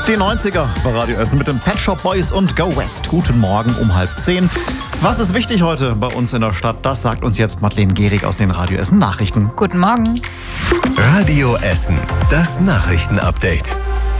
Die 90er bei Radio Essen mit den Pet Shop Boys und Go West. Guten Morgen um 9:30. Was ist wichtig heute bei uns in der Stadt? Das sagt uns jetzt Madeleine Gehrig aus den Radio Essen Nachrichten. Guten Morgen. Radio Essen, das Nachrichtenupdate.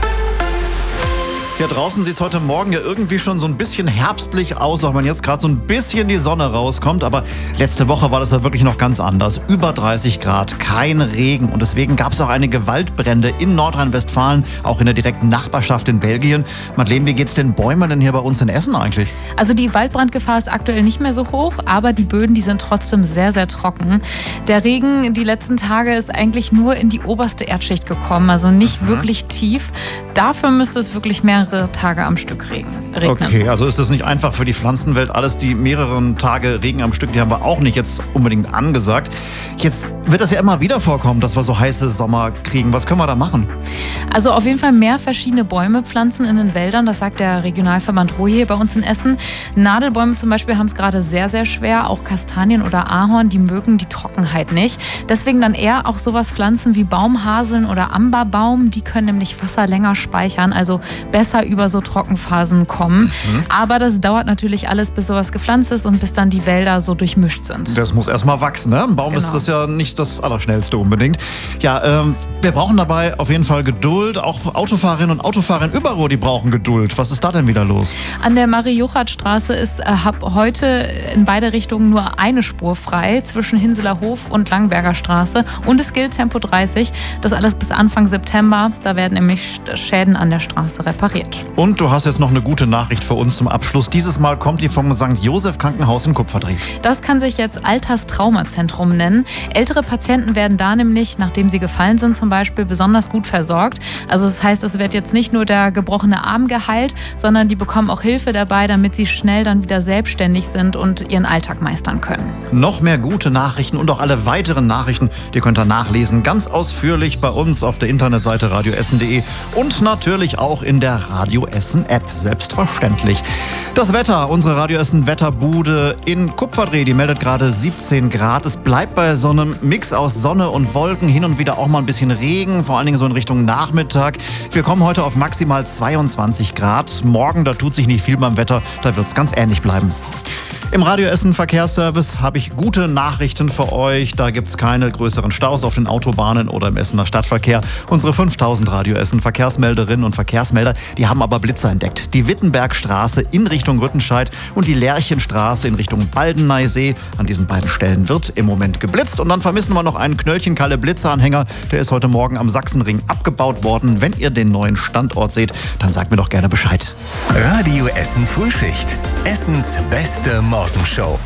Hier draußen sieht es heute Morgen ja irgendwie schon so ein bisschen herbstlich aus, auch wenn jetzt gerade so ein bisschen die Sonne rauskommt. Aber letzte Woche war das ja wirklich noch ganz anders. Über 30 Grad, kein Regen. Und deswegen gab es auch einige Waldbrände in Nordrhein-Westfalen, auch in der direkten Nachbarschaft in Belgien. Madeleine, wie geht's den Bäumen denn hier bei uns in Essen eigentlich? Also die Waldbrandgefahr ist aktuell nicht mehr so hoch, aber die Böden, die sind trotzdem sehr, sehr trocken. Der Regen die letzten Tage ist eigentlich nur in die oberste Erdschicht gekommen, also nicht wirklich tief. Dafür müsste es wirklich mehrere Tage am Stück regnen. Okay, also ist das nicht einfach für die Pflanzenwelt alles, die mehreren Tage Regen am Stück, die haben wir auch nicht jetzt unbedingt angesagt. Jetzt wird das ja immer wieder vorkommen, dass wir so heiße Sommer kriegen. Was können wir da machen? Also auf jeden Fall mehr verschiedene Bäume pflanzen in den Wäldern, das sagt der Regionalverband Ruhr hier bei uns in Essen. Nadelbäume zum Beispiel haben es gerade sehr, sehr schwer, auch Kastanien oder Ahorn, die mögen die Trockenheit nicht. Deswegen dann eher auch sowas pflanzen wie Baumhaseln oder Amberbaum, die können nämlich Wasser länger speichern, also besser über so Trockenphasen kommen. Aber das dauert natürlich alles, bis sowas gepflanzt ist und bis dann die Wälder so durchmischt sind. Das muss erstmal wachsen, ne? Ein Baum ist das ja nicht das Allerschnellste unbedingt. Ja, wir brauchen dabei auf jeden Fall Geduld. Auch Autofahrerinnen und Autofahrer in Überruhr, die brauchen Geduld. Was ist da denn wieder los? An der Marie-Juchat-Straße ist ab heute in beide Richtungen nur eine Spur frei zwischen Hinseler Hof und Langberger Straße. Und es gilt Tempo 30. Das alles bis Anfang September. Da werden nämlich Schäden an der Straße repariert. Und du hast jetzt noch eine gute Nachricht für uns zum Abschluss. Dieses Mal kommt die vom St. Joseph Krankenhaus in Kupferdreh. Das kann sich jetzt Alterstraumazentrum nennen. Ältere Patienten werden da nämlich, nachdem sie gefallen sind zum Beispiel, besonders gut versorgt. Also das heißt, es wird jetzt nicht nur der gebrochene Arm geheilt, sondern die bekommen auch Hilfe dabei, damit sie schnell dann wieder selbstständig sind und ihren Alltag meistern können. Noch mehr gute Nachrichten und auch alle weiteren Nachrichten, die könnt ihr nachlesen, ganz ausführlich bei uns auf der Internetseite radioessen.de und natürlich auch in der Radio Essen App, selbstverständlich. Das Wetter, unsere Radio Essen Wetterbude in Kupferdreh, die meldet gerade 17 Grad. Es bleibt bei so einem Mix aus Sonne und Wolken, hin und wieder auch mal ein bisschen Regen, vor allen Dingen so in Richtung Nachmittag. Wir kommen heute auf maximal 22 Grad. Morgen, da tut sich nicht viel beim Wetter, da wird es ganz ähnlich bleiben. Im Radio Essen Verkehrsservice habe ich gute Nachrichten für euch. Da gibt es keine größeren Staus auf den Autobahnen oder im Essener Stadtverkehr. Unsere 5000 Radio Essen Verkehrsmelderinnen und Verkehrsmelder, die haben aber Blitzer entdeckt. Die Wittenbergstraße in Richtung Rüttenscheid und die Lerchenstraße in Richtung Baldeneysee. An diesen beiden Stellen wird im Moment geblitzt. Und dann vermissen wir noch einen Knöllchenkalle Blitzeranhänger. Der ist heute Morgen am Sachsenring abgebaut worden. Wenn ihr den neuen Standort seht, dann sagt mir doch gerne Bescheid. Radio Essen Frühschicht. Essens beste Morgenshow.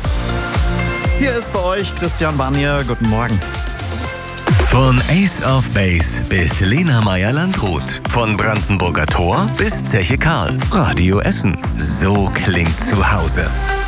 Hier ist für euch Christian Barnier. Guten Morgen. Von Ace of Base bis Lena Meyer-Landrut. Von Brandenburger Tor bis Zeche Karl. Radio Essen. So klingt zu Hause.